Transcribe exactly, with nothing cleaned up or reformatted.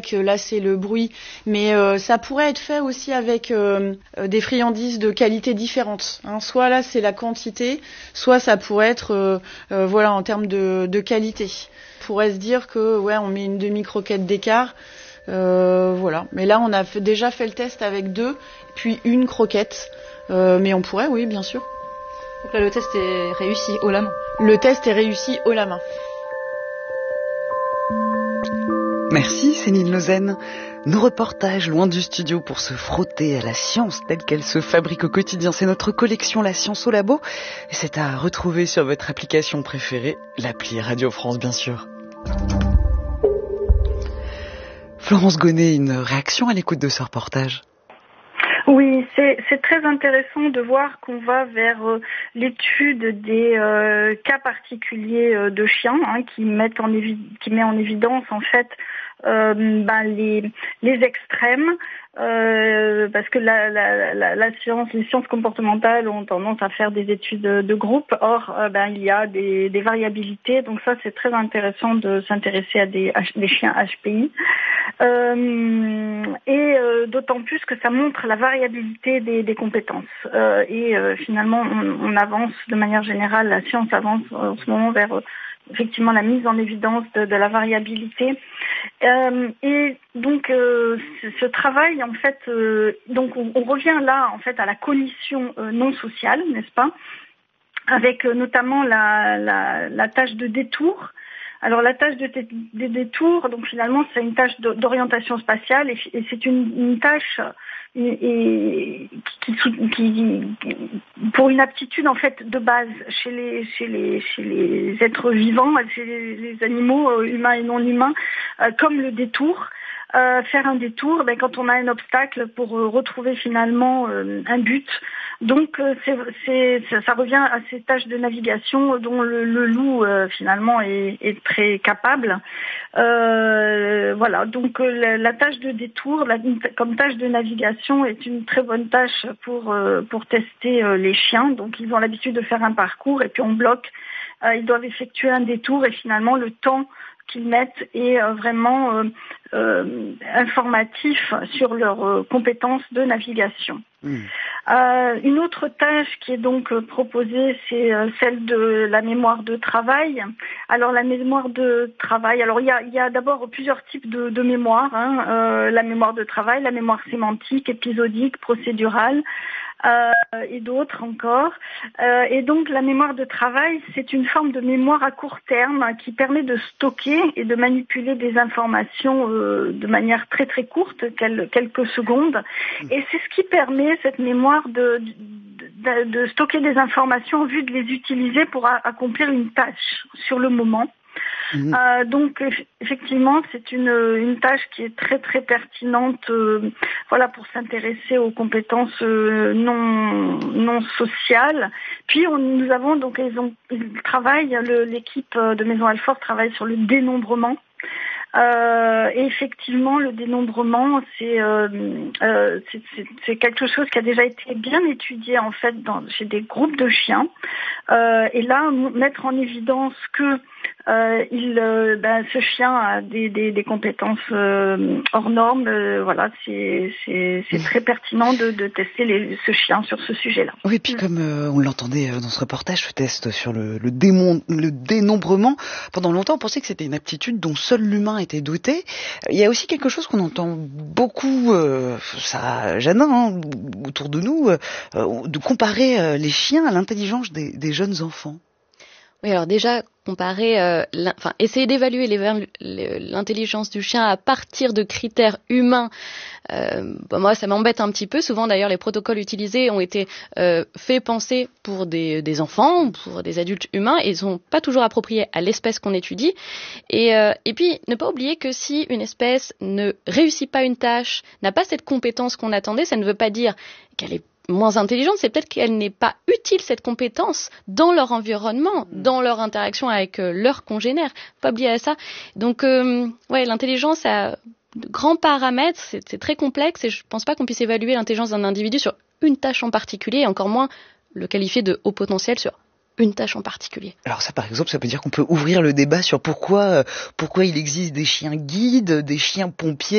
avec, là c'est le bruit, mais euh, ça pourrait être fait aussi avec euh, des friandises de qualité différente. Hein. Soit là c'est la quantité, soit ça pourrait être euh, euh, voilà en termes de, de qualité. On pourrait se dire que ouais on met une demi-croquette d'écart, euh, voilà. Mais là on a fait, déjà fait le test avec deux, puis une croquette, euh, mais on pourrait, oui bien sûr. Donc là le test est réussi haut la main. Le test est réussi haut la main. Merci Céline Lausanne. Nos reportages loin du studio pour se frotter à la science telle qu'elle se fabrique au quotidien. C'est notre collection La Science au Labo. Et c'est à retrouver sur votre application préférée, l'appli Radio France bien sûr. Florence Gonnet, une réaction à l'écoute de ce reportage? Oui, c'est, c'est très intéressant de voir qu'on va vers euh, l'étude des euh, cas particuliers euh, de chiens hein, qui mettent en évi- qui met en évidence en fait euh, ben, les les extrêmes euh, parce que la, la, la, la science, les sciences comportementales ont tendance à faire des études de, de groupe. Or, euh, ben il y a des, des variabilités. Donc ça, c'est très intéressant de s'intéresser à des, des chiens H P I. Euh, et euh, d'autant plus que ça montre la variabilité des, des compétences. Euh, et euh, finalement, on, on avance de manière générale, la science avance en ce moment vers euh, effectivement la mise en évidence de, de la variabilité. Euh, et donc, euh, ce, ce travail, en fait, euh, donc on, on revient là, en fait, à la cognition euh, non sociale, n'est-ce pas, avec euh, notamment la, la, la tâche de détour. Alors la tâche de, de, de détour, donc finalement c'est une tâche d'orientation spatiale et, et c'est une, une tâche et, et, qui, qui, qui, pour une aptitude en fait de base chez les chez les chez les êtres vivants, chez les, les animaux humains et non humains, euh, comme le détour. Euh, faire un détour, ben, quand on a un obstacle pour euh, retrouver finalement euh, un but. Donc euh, c'est, c'est, ça, ça revient à ces tâches de navigation dont le, le loup euh, finalement est, est très capable. Euh, voilà, donc euh, la, la tâche de détour, la, comme tâche de navigation, est une très bonne tâche pour euh, pour tester euh, les chiens. Donc ils ont l'habitude de faire un parcours et puis on bloque. Euh, ils doivent effectuer un détour et finalement le temps qu'ils mettent est euh, vraiment euh, euh, informatif sur leurs euh, compétences de navigation. Mmh. Euh, une autre tâche qui est donc euh, proposée, c'est euh, celle de la mémoire de travail. Alors la mémoire de travail, alors il y a, il y a d'abord plusieurs types de, de mémoire, hein. euh, la mémoire de travail, la mémoire sémantique, épisodique, procédurale. Euh, et d'autres encore. Euh, et donc la mémoire de travail, c'est une forme de mémoire à court terme qui permet de stocker et de manipuler des informations euh, de manière très très courte, quelques secondes. Et c'est ce qui permet, cette mémoire, de, de, de stocker des informations en vue de les utiliser pour a, accomplir une tâche sur le moment. Mmh. Euh, donc effectivement, c'est une, une tâche qui est très très pertinente, euh, voilà, pour s'intéresser aux compétences euh, non non sociales. Puis on, nous avons donc ils ont ils travaillent, le, l'équipe de Maison Alfort travaille sur le dénombrement. Euh, et effectivement, le dénombrement, c'est, euh, euh, c'est, c'est, c'est quelque chose qui a déjà été bien étudié en fait dans, chez des groupes de chiens. Euh, et là, mettre en évidence que euh, il, euh, ben, ce chien a des, des, des compétences euh, hors normes, euh, voilà, c'est, c'est, c'est très pertinent de, de tester les, ce chien sur ce sujet-là. Oui, et puis comme euh, on l'entendait dans ce reportage, ce test sur le, le, démon, le dénombrement, pendant longtemps on pensait que c'était une aptitude dont seul l'humain était doté. Il y a aussi quelque chose qu'on entend beaucoup, euh, ça, Jeannin, hein, autour de nous, euh, de comparer euh, les chiens à l'intelligence des, des jeunes enfants. Oui, alors déjà, comparer, euh, enfin, essayer d'évaluer les, l'intelligence du chien à partir de critères humains, euh, bah moi, ça m'embête un petit peu. Souvent, d'ailleurs, les protocoles utilisés ont été euh, faits penser pour des, des enfants ou pour des adultes humains et ils sont pas toujours appropriés à l'espèce qu'on étudie. Et, euh, et puis, ne pas oublier que si une espèce ne réussit pas une tâche, n'a pas cette compétence qu'on attendait, ça ne veut pas dire qu'elle est moins intelligente, c'est peut-être qu'elle n'est pas utile, cette compétence, dans leur environnement, dans leur interaction avec euh, leurs congénères. Pas oublier ça. Donc, euh, ouais, l'intelligence a de grands paramètres, c'est, c'est très complexe et je pense pas qu'on puisse évaluer l'intelligence d'un individu sur une tâche en particulier et encore moins le qualifier de haut potentiel sur une tâche en particulier. Alors ça, par exemple, ça peut dire qu'on peut ouvrir le débat sur pourquoi, euh, pourquoi il existe des chiens guides, des chiens pompiers,